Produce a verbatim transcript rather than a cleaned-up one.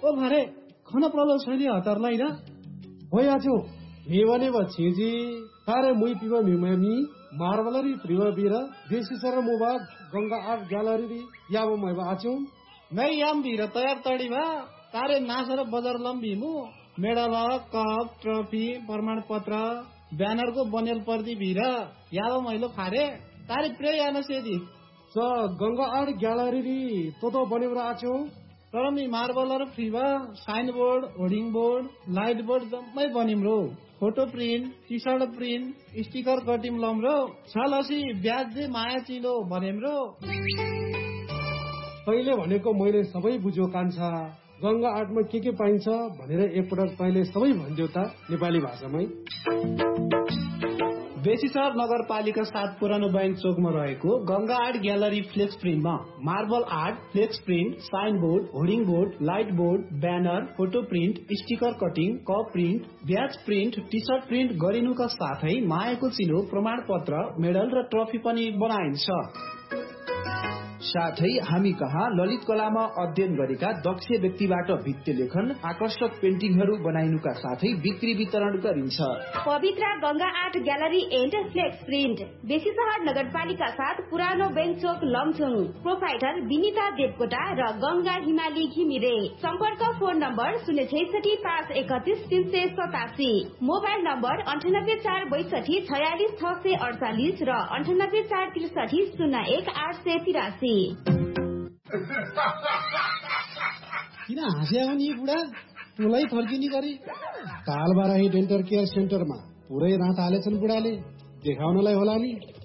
ओ भरे खन प्रबल शैली हतारलाई र होयाछु हेवने बछेजी तारे मुई पिवा मिमामी मार्बलरी प्रिवबीर देशी सर मुबा गंगा आर्ट ग्यालरी याब मैबा आछु मै याम भीर तयार तडीमा तारे नासर बजार लम्बीमु मेडल कप ट्रफी प्रमाण पत्र ब्यानर को बनेल पर्दी भीर याब मैलो खारे तारे प्रे यान सेदी स गंगा आर्ट ग्यालरी तो तो बनेर आछु तर me मार्बलर फ्रीवा sign board hoarding board light board जम्मै बनिम रो photo print T short print sticker कटिम lump रो छलसी ब्याज जे माया चिलो भनेम रो तैले भनेको मैले सबै बुझ्यो कान्छा गंगा आर्टमा के के पाइन्छ भनेर एकपटक तैले सबै भन्दियो त नेपाली भाषामै बेसीसर नगरपालिका सात पुरानो बैंक चोकमा रहेको Ganga art gallery flex प्रिन्टमा marble art flex print sign board hoarding board light board banner photo print sticker cutting cup print ब्याज प्रिन्ट टी सर्ट प्रिन्ट गरिनुका साथै मायाको चिलो प्रमाण पत्र मेडल र ट्रफी पनि बनाइन्छ। साथै हामी कहाँ ललित कलामा अध्ययन गरेका दक्ष व्यक्तिबाट भित्ते लेखन आकर्षक पेन्टिङहरू बनाइनुका साथै बिक्री वितरण गरिन्छ। पवित्र Ganga art gallery and flex print Besisahar नगरपालिका साथ पुरानो बैंक चोक लमचुङ प्रोपाइटर विनिता देवकोटा र गंगा हिमाली घिमिरे सम्पर्क फोन नम्बर शून्य छैसठी पाँच एकतिस तीन सय सतासी मोबाइल नम्बर अन्ठानब्बे चार बैसठी छयालिस छ सय अडचालिस र अन्ठानब्बे चार त्रिसठी शून्य एक आठ सय तिरासी। किन हाँस्या हो नि बुढा टोलै फर्किनी गरी कालबाराही डेन्टल केयर सेन्टरमा पुरै रात हालेछन् बुढाले देखाउनलाई होला नि।